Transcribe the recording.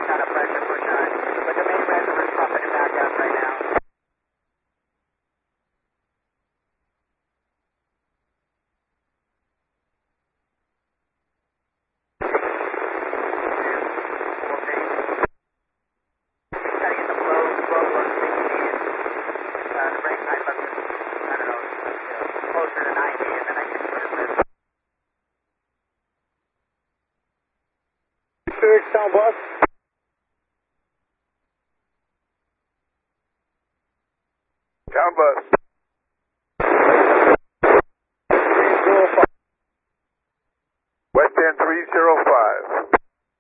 kind of pressure push on. But the main reservoir's pumping it back up right now. Southwest.